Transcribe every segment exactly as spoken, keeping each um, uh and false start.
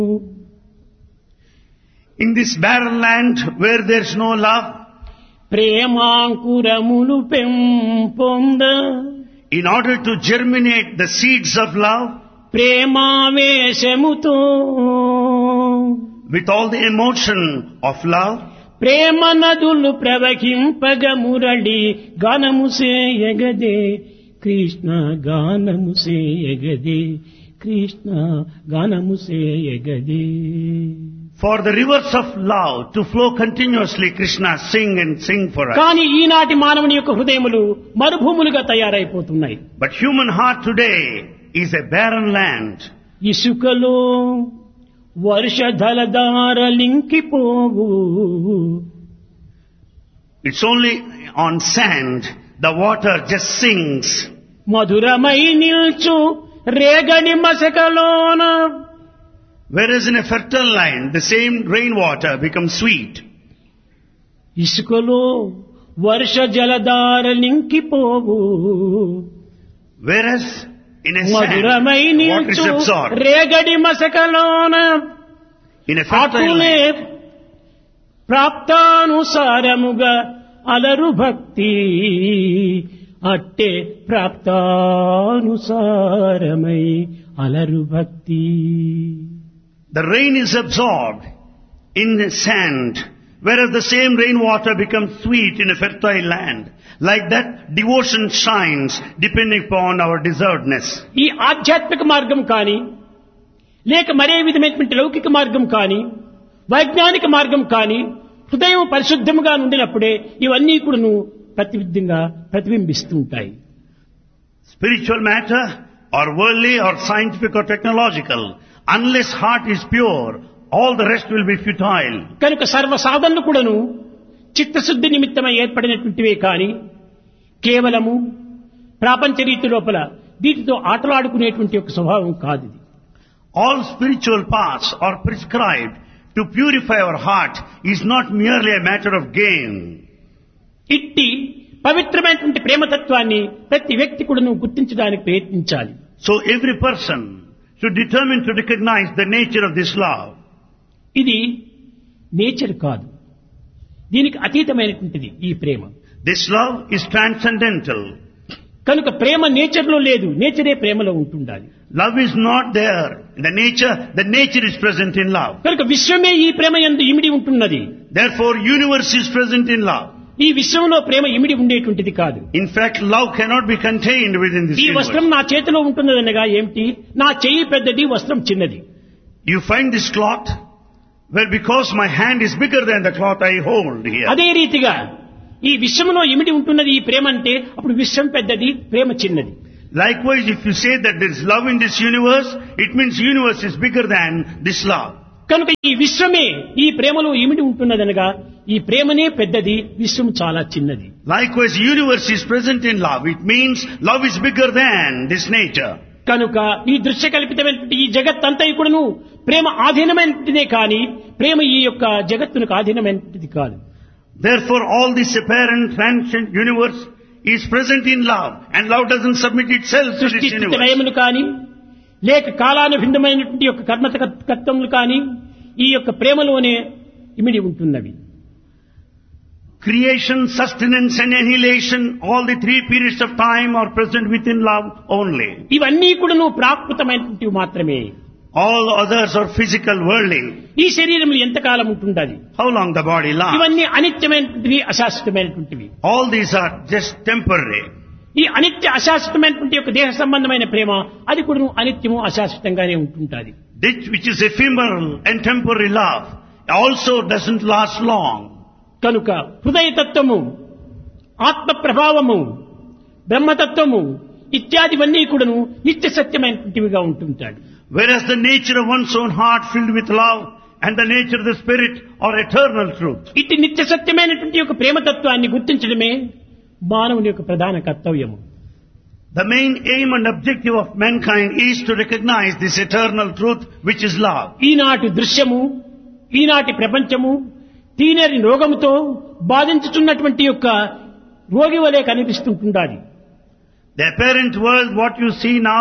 In this barren land where there is no love, ప్రేమాంకురములు పెంపొంద in order to germinate the seeds of love, ప్రేమావేశముతో with all the emotion of love, ప్రేమ నదులు ప్రవహింపగ మురళి గానము సేయగదే కృష్ణ గానము సేయగదే కృష్ణ గానము సేయగదే. for the rivers of love to flow continuously, Krishna, sing and sing for us. కానీ ఈనాటి మానవుని యొక్క హృదయములు మరుభూములుగా తయారైపోతున్నాయి. But human heart today is a barren land. ఇసుకలో వర్షధలధారలింకిపోవు, It's only on sand the water just sings. మధురమై నిల్చు రేగడి మసకలోన, Whereas in a fertile land, the same rainwater becomes sweet. ఇసుకలో వర్ష జలధారలింకిపోవు, Whereas in a sand, మధురమై water is నిల్చు absorbed. రేగడి మసకలోన, In a fertile అటులే land, ప్రాప్తానుసారముగా అలరు భక్తి, అట్టే ప్రాప్తానుసారమై అలరు భక్తి. the rain is absorbed in the sand, whereas the same rainwater becomes sweet in a fertile land. Like that, devotion shines depending upon our deservedness. ఈ ఆధ్యాత్మిక మార్గం కానీ లేక మరే విధమైనటువంటి లౌకిక మార్గం కానీ వైజ్ఞానిక మార్గం కానీ హృదయం పరిశుద్ధముగా ఉండినప్పుడే ఇవన్నీ కూడాను ప్రతివిధంగా ప్రతిబింబిస్తుంటాయి. Spiritual matter, or worldly, or scientific, or technological, unless heart is pure, all the rest will be futile. కనుక సర్వ సాధనలు కూడాను చిత్తశుద్ధి నిమిత్తమై ఏర్పడినటువంటివే కానీ కేవలము ప్రాపంచ రీతి లోపల వీటితో ఆటలాడుకునేటువంటి ఒక స్వభావం కాదు ఇది. All spiritual paths are prescribed to purify our heart is not merely a matter of gain. ఇట్టి పవిత్రమైనటువంటి ప్రేమతత్వాన్ని ప్రతి వ్యక్తి కూడాను గుర్తించడానికి ప్రయత్నించాలి. So every person should determine to recognize the nature of this love. ఇది నేచర్ కాదు, దీనికి అతీతమైనటువంటిది ఈ ప్రేమ. This love is transcendental. కనుక ప్రేమ నేచర్ లో లేదు, నేచరే ప్రేమలో ఉంటుండాలి. Love is not there in the nature, the nature is present in love. కనుక విశ్వమే ఈ ప్రేమ యందు ఇమిడి ఉంటున్నది. Therefore, universe is present in love. ఈ విశ్వంలో ప్రేమ ఇమిడి ఉండేటువంటిది కాదు. In fact, love cannot be contained within this ఈ వస్త్రం universe. నా చేతిలో ఉంటున్నదనగా ఏమిటి, నా చెయ్యి పెద్దది, వస్త్రం చిన్నది. You find this cloth, well, because my hand is bigger than the cloth I hold here. అదే రీతిగా ఈ విశ్వంలో ఇమిడి ఉంటున్నది ఈ ప్రేమ అంటే అప్పుడు విశ్వం పెద్దది, ప్రేమ చిన్నది. Likewise, if you say that there is love in this universe, it means universe is bigger than this love. కనుక ఈ విశ్వమే ఈ ప్రేమలో ఇమిడి ఉంటున్నదనగా ఈ ప్రేమనే పెద్దది, విశ్వం చాలా చిన్నది. Likewise, universe is present in love. It means love is bigger than this nature. కనుక ఈ దృశ్య కల్పితమైనటువంటి ఈ జగత్ అంతా కూడాను ప్రేమ ఆధీనమైనదే కానీ ప్రేమ ఈ యొక్క జగత్తునకు ఆధీనమైనది కాదు. Therefore, all this apparent transient universe is present in love, and love doesn't submit itself to సృష్టి this స్థితి universe. లయములు కానీ లేక కాలానుభిన్నమైనటువంటి యొక్క కర్మ కర్తములు కానీ ఈ యొక్క ప్రేమలోనే ఇమిడి ఉంటున్నవి. Creation, sustenance and annihilation, all the three periods of time are present within love only. ఇవన్నీ కూడాను ప్రాకృతమైనటువంటివి మాత్రమే. All others are physical, worldly. ఈ శరీరంలో ఎంతకాలం ఉంటుండాలి? How long the body lasts. ఇవన్నీ అనిత్యమైనటువంటివి, అశాశ్వతమైనటువంటివి. All these are just temporary. ఈ అనిత్య అశాశ్వతమైనటువంటి యొక్క దేహ సంబంధమైన ప్రేమ అది కూడా అనిత్యము అశాశ్వతంగానే ఉంటుంటుంది. This which is ephemeral and temporary love also doesn't last long. కనుక హృదయతత్వము, ఆత్మ ప్రభావము, బ్రహ్మతత్వము ఇత్యాదివన్నీ కూడాను నిత్య సత్యమైనటువంటివిగా ఉంటుంటాడు. Whereas the nature of one's own heart filled with love and the nature of the spirit are eternal truth. ఇట్టి నిత్య సత్యమైనటువంటి యొక్క ప్రేమతత్వాన్ని గుర్తించడమే మానవుని యొక్క ప్రధాన కర్తవ్యము. The main aim and objective of mankind is to recognize this eternal truth which is love. ఈనాటి దృశ్యము, ఈనాటి ప్రపంచము తీనరి రోగముతో బాధించుతున్నటువంటి యొక్క రోగి వలె కనిపిస్తుంటుండాలి. The apparent world, what you see now,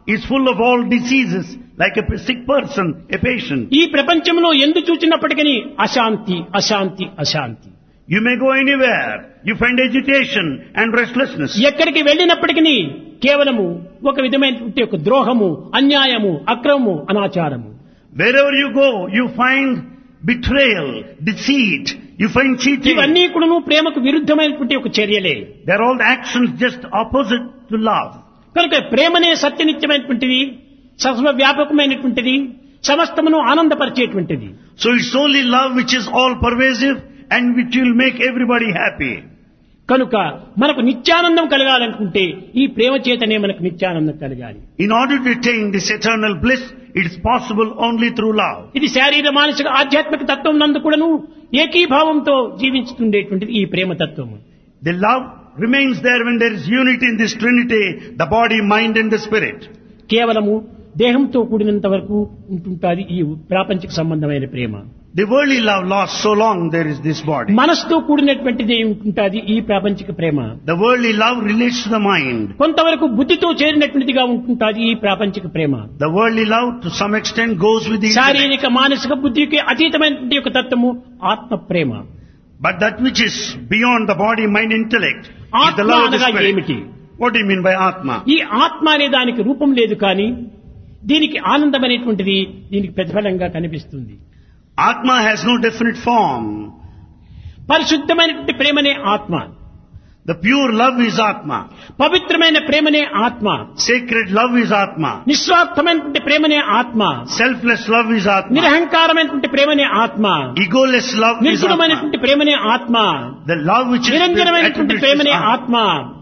is full of all diseases, like a sick person, a patient. ఈ ప్రపంచంలో ఎందు చూచినప్పటికీ అశాంతి అశాంతి అశాంతి. You may go anywhere, you find agitation and restlessness. ఎక్కడికి వెళ్ళినప్పటికీ కేవలము ఒక విధమైనటువంటి ఒక ద్రోహము, అన్యాయము, అక్రమము, అనాచారము. Wherever you go, you find betrayal, deceit, you find cheating. ఇవన్నీ కూడాను ప్రేమకు విరుద్ధమైనటువంటి ఒక చర్యలే. They are all actions just opposite to love. కనుక ప్రేమనే సత్యనిత్యమైనటువంటిది, సర్వవ్యాపకమైనటువంటిది, సమస్తమును ఆనందపరిచేటువంటిది. So it's only love which is all pervasive and which will make everybody happy. కనుక మనకు నిత్యానందం కలగాలనుకుంటే ఈ ప్రేమ చేతనే మనకు నిత్యానందం కలగాలి. In order to attain this eternal bliss, it is possible only through love. ఇది శారీర మానసిక ఆధ్యాత్మిక తత్వం నందు కూడాను ఏకీభావంతో జీవించుతుండేటువంటిది ఈ ప్రేమ తత్వము. The love remains there when there is unity in this trinity, the body, mind and the spirit. కేవలము దేహంతో కూడినంత వరకు ఉంటుంటాది ఈ ప్రాపంచిక సంబంధమైన ప్రేమ. The worldly love lasts so long there is this body. మనసుతో కూడినటువంటిది ఉంటుంటాది ఈ ప్రాపంచిక ప్రేమ. The worldly love relates to the mind. కొంతవరకు బుద్ధితో చేరినటువంటిదిగా ఉంటుంటాది ఈ ప్రాపంచిక ప్రేమ. The worldly love to some extent goes with the intellect. శారీరక మానసిక బుద్ధికి అతీతమైనటువంటి ఒక తత్వము ఆత్మ ప్రేమ. But that which is beyond the body, mind, intellect is the ఆత్మ love of the అనగా spirit. ఏమిటి? What do you mean by Atma? ఈ ఆత్మ అనే దానికి రూపం లేదు కానీ దీనికి ఆనందం అనేటువంటిది దీనికి ప్రతిఫలంగా కనిపిస్తుంది. Atma has no definite form. పరిశుద్ధమైనటువంటి ప్రేమనే ఆత్మ. The pure love is Atma. పవిత్రమైన ప్రేమనే ఆత్మ. Sacred love is Atma. నిస్వార్థమైనటువంటి ప్రేమనే ఆత్మ. Selfless love is Atma. నిరహంకారమైనటువంటి ప్రేమనే ఆత్మ. Egoless love is Atma. నిర్గుణమైనటువంటి ప్రేమనే ఆత్మ. The love which is నిరంజనమైనటువంటి ప్రేమనే attributes is ఆత్మ.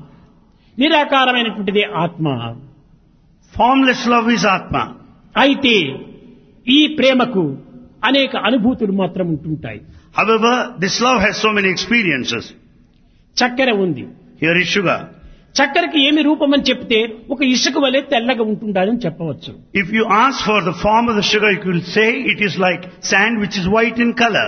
నిరాకారమైనటువంటిదే ఆత్మ. Formless love is Atma. అయితే ఈ ప్రేమకు అనేక అనుభూతులు మాత్రం ఉంటుంటాయి. However, this love has so many experiences. చక్కెర ఉంది. Here is sugar. చక్కెరకి ఏమి రూపం అని చెప్తే ఒక ఇసుక వలె తెల్లగా ఉంటుందని చెప్పవచ్చు. If you ask for the form of the sugar, you will say it is like sand which is white in color.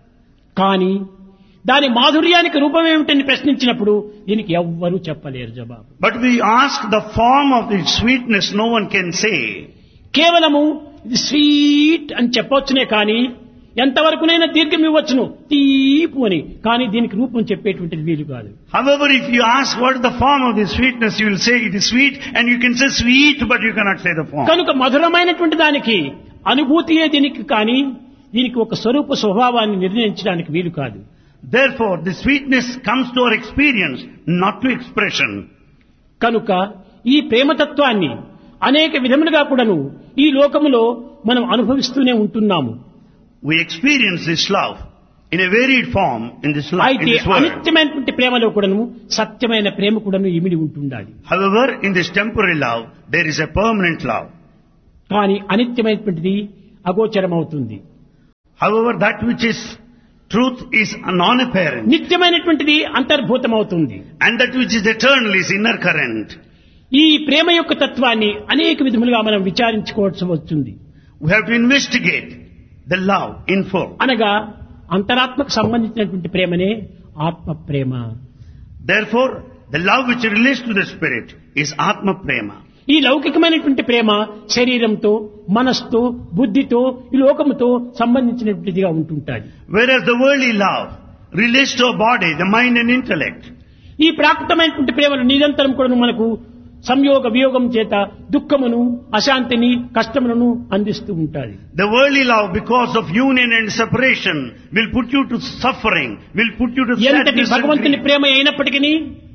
కానీ దాని మాధుర్యానికి రూపం ఏమిటని ప్రశ్నించినప్పుడు దీనికి ఎవ్వరూ చెప్పలేరు జవాబు. But we ask the form of the sweetness, no one can say. కేవలము ఇది స్వీట్ అని చెప్పవచ్చునే కానీ ఎంతవరకునైనా దీర్ఘం ఇవ్వచ్చును తీపు అని, కానీ దీనికి రూపం చెప్పేటువంటిది వీలు కాదు. However, if you ask what is the form of the sweetness, you will say it is sweet, and you can say sweet, but you cannot say the form. కనుక మధురమైనటువంటి దానికి అనుభూతియే దీనికి కానీ దీనికి ఒక స్వరూప స్వభావాన్ని నిర్ణయించడానికి వీలు కాదు. Therefore, the sweetness comes to our experience, not to expression. కనుక ఈ ప్రేమతత్వాన్ని అనేక విధములుగా కూడాను ఈ లోకములో మనం అనుభవిస్తూనే ఉంటున్నాము. We experience this love in a varied form in this life, in అయితే this world. అనిత్యమైనటువంటి ప్రేమలో కూడాను సత్యమైన ప్రేమ కూడాను ఇమిడి ఉంటుండాలి. However, in this temporary love, there is a permanent love. కానీ అనిత్యమైనటువంటిది అగోచరమవుతుంది. However, that which is truth is non-apparent, నిత్యమైనటువంటిది అంతర్భూతమవుతుంది. and that which is eternal is inner current. ఈ ప్రేమ యొక్క తత్వాన్ని అనేక విధములుగా మనం విచారించుకోవాల్సి వస్తుంది. We have to investigate the love in full. అనగా అంతరాత్మకు సంబంధించినటువంటి ప్రేమనే ఆత్మ ప్రేమ. Therefore, the love which relates to the spirit is Atma Prema. ఈ లౌకికమైనటువంటి ప్రేమ శరీరంతో, మనస్సుతో, బుద్ధితో, ఈ లోకముతో సంబంధించినటువంటిదిగా ఉంటుంటాది. Whereas the worldly love relates to our body, the mind and intellect. ఈ ప్రాకృతమైనటువంటి ప్రేమను నిరంతరం కూడా మనకు సంయోగ వియోగం చేత దుఃఖమును, అశాంతిని, కష్టములను అందిస్తూ ఉంటాది. The worldly love, because of union and separation, will put you to suffering, will put you to ఎంతటి sadness and భగవంతుని grief. ప్రేమ అయినప్పటికీ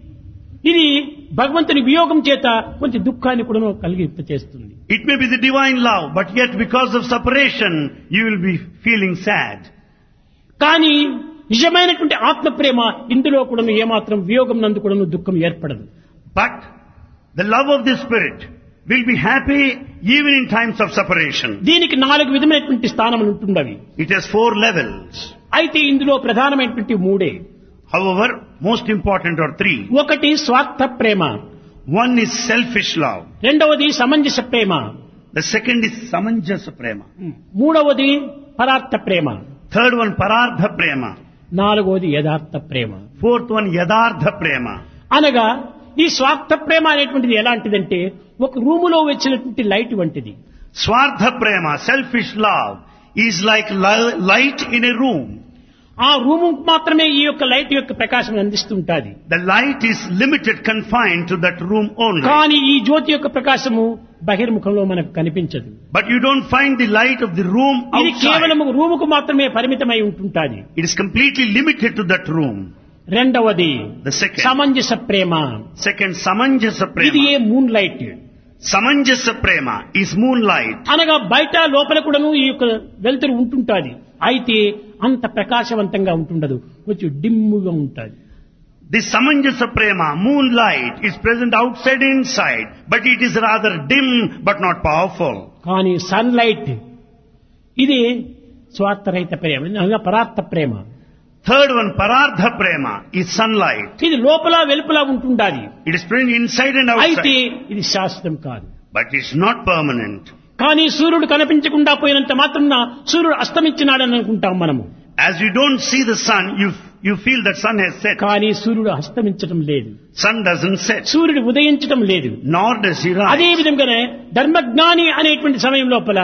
ఇది భగవంతుని వియోగం చేత కొంచెం దుఃఖాన్ని కూడా కలిగింప చేస్తుంది. It may be the divine love, but yet because of separation, you will be feeling sad. కానీ నిజమైనటువంటి ఆత్మ ప్రేమ ఇందులో కూడా ఏమాత్రం వియోగం నందు కూడా దుఃఖం ఏర్పడదు. But the love of the spirit will be happy even in times of separation. దీనికి నాలుగు విధమైనటువంటి స్థానములు ఉంటున్నవి. It has four levels. అయితే ఇందులో ప్రధానమైనటువంటి మూడే. However, most important are three. ఒకటి స్వార్థ ప్రేమ, One is selfish love. రెండవది సమంజస ప్రేమ, The second is samanjasa prema. మూడవది పరార్థ ప్రేమ, Third one parardha prema. నాలుగవది యథార్థ ప్రేమ. Fourth one yadardha prema. అనగా ఈ స్వార్థ ప్రేమ అనేటువంటిది ఎలాంటిదంటే ఒక రూములో వచ్చినటువంటి లైట్ వంటిది. Swardha prema, selfish love, is like li- light in a room. ఆ రూము మాత్రమే ఈ యొక్క లైట్ యొక్క ప్రకాశం అందిస్తుంటాది. The light is limited, confined to that room only. కానీ ఈ జ్యోతి యొక్క ప్రకాశము బహిర్ముఖంలో మనకు కనిపించదు. But you don't find the light of the room ఇది outside. కేవలం రూముకు మాత్రమే పరిమితమై ఉంటుంటాది. It is completely limited to that room. రెండవది The second. సమంజస Prema. Second, samanjasa ఇది prema. A moon light. Samanjasa prema is moonlight. అనగా బయట లోపల కూడాను ఈ యొక్క వెలుతురు ఉంటుంటాది. అయితే అంత ప్రకాశవంతంగా ఉంటుండదు, కొంచెం డిమ్ముగా ఉంటుంది. This samanjasa prema, moonlight, is present outside and inside, but it is rather dim but not powerful. కానీ సన్ లైట్ ఇది స్వార్థరహిత ప్రేమ, అనగా పరార్థ ప్రేమ. Third one, parardha prema, is sunlight. ఇది లోపల వెలుపల ఉంటుండాలి. It is present inside and అయితే outside, ఇది శాశ్వతం కాదు. but it's not permanent. కానీ సూర్యుడు కనిపించకుండా పోయినంత మాత్రం సూర్యుడు అస్తమించినాడని అనుకుంటాం మనము. As you don't see the sun, you you feel that sun has set. కానీ సూర్యుడు అస్తమించడం లేదు, Sun doesn't set, సూర్యుడు ఉదయించడం లేదు. nor does he అదే rise. విధంగానే ధర్మజ్ఞాని అనేటువంటి సమయం లోపల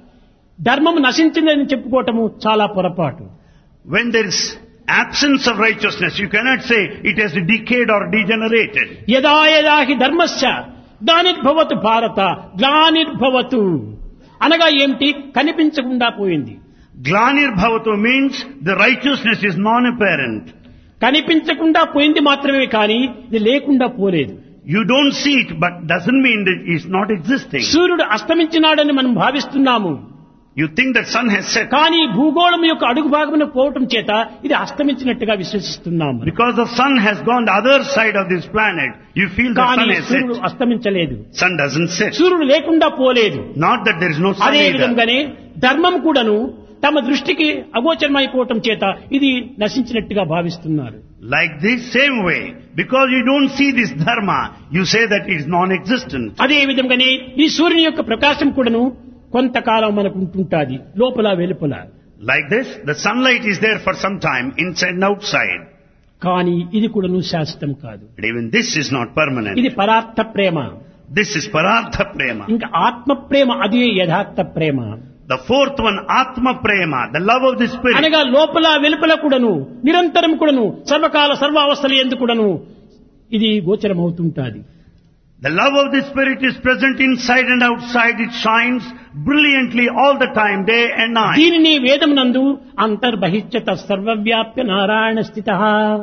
ధర్మం నశించిందని చెప్పుకోవటము చాలా పొరపాటు. When there is absence of righteousness, you cannot say it has decayed or degenerated. యదా యదా హి ధర్మస్య గ్లానిర్భవతు భారత గ్లానిర్భవతు అనగా ఏమిటి? కనిపించకుండా పోయింది. Glanir bhavatu means the righteousness is non-apparent. కనిపించకుండా పోయింది మాత్రమే కానీ ఇది లేకుండా పోలేదు. You don't see it, but doesn't mean that it's not existing. సూర్యుడు అస్తమించినాడని మనం భావిస్తున్నాము. You think that sun has set. కానీ భూగోళం యొక్క అడుగు భాగమున పోవటం చేత ఇది అస్తమించినట్టుగా విశ్వసిస్తున్నాము. Because the sun has gone the other side of this planet, you feel the sun కానీ has సూర్యుడు set. అస్తమించలేదు, Sun doesn't set. సూర్యుడు లేకుండా పోలేదు. Not that there is no sun అదే either. విధంగానే ధర్మం కూడాను తమ దృష్టికి అగోచరమైపోవటం చేత ఇది నశించినట్టుగా భావిస్తున్నారు. Like this same way, because you don't see this dharma, you say that it is non-existent. అదే విధంగానే ఈ సూర్యుని యొక్క ప్రకాశం కూడాను కొంతకాలం మనకు ఉంటుంటాది, లోపల వెలుపల. Like this, the sunlight is there for some time, inside and outside. కానీ ఇది కూడాను శాశ్వతం కాదు. But even this is not permanent. ఇది పరార్థ ప్రేమ. This is parartha prema. ఇంకా ఆత్మ ప్రేమ, అదే యథార్థ ప్రేమ. The fourth one, atma prema, the love of the spirit. అనగా లోపల వెలుపల కూడాను నిరంతరం కూడాను సర్వకాల సర్వావస్థలు ఎందుకు కూడాను ఇది గోచరం అవుతుంటాది. The love of the spirit is present inside and outside. It shines brilliantly all the time, day and night. దీనిని వేదమునందు అంతర్బహిష్యత సర్వవ్యాప్య నారాయణ స్థితః,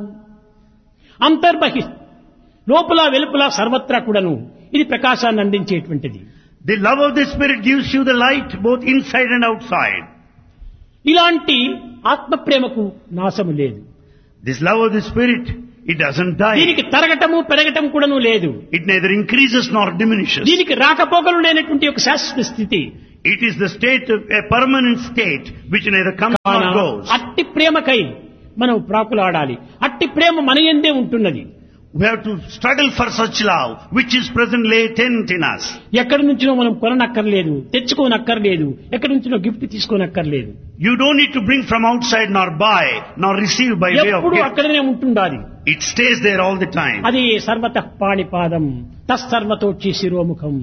అంతర్బహి లోపల వెలుపల సర్వత్రా కూడాను ఇది ప్రకాశాన్ని అందించేటువంటిది. The love of the spirit gives you the light both inside and outside. ఇలాంటి ఆత్మ ప్రేమకు నాశము లేదు. This love of the spirit, it doesn't die. దీనికి తరగటము పెరగటం కూడాను లేదు. It neither increases nor diminishes. దీనికి రాకపోకలు లేనటువంటి ఒక శాశ్వత స్థితి. It is the state of a permanent state which neither comes nor goes. అట్టి ప్రేమకై మనం ప్రాకులాడాలి. అట్టి ప్రేమ మన యందే ఉంటున్నది. We have to struggle for such love which is present latent in us. ఎక్కడి నుంచినో మనం కొననక్కర్లేదు, తెచ్చుకోనక్కర్లేదు, ఎక్కడి నుంచినో gift తీసుకోనక్కర్లేదు. You don't need to bring from outside nor buy nor receive by way of ఎప్పుడు gift. అక్కడనే ఉంటుండాలి. It stays there all the time. అది సర్వతః పాణిపాదం తస్సర్వతోచ్చి శిరోముఖం.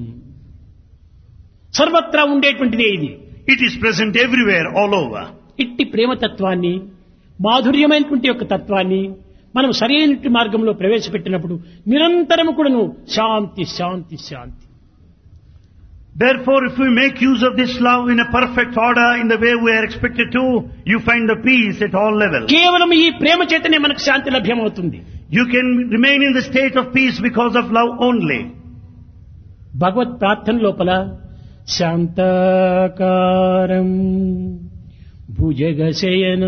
సర్వత్రా ఉండేటువంటిదే ఇది. It is present everywhere, all over. ఇట్టి ప్రేమతత్వాన్ని, మాధుర్యమైనటువంటి యొక్క తత్వాన్ని మనం సరైన మార్గంలో ప్రవేశపెట్టినప్పుడు నిరంతరము కూడాను శాంతి శాంతి శాంతి. Therefore, if we make use of this love in a perfect order, in the way we are expected to, you find the peace at all levels. కేవలం ఈ ప్రేమ చేతనే మనకు శాంతి లభ్యమవుతుంది. You can remain in the state of peace because of love only. భగవత్ ప్రార్థన లోపల శాంతాకారం భుజగశయనం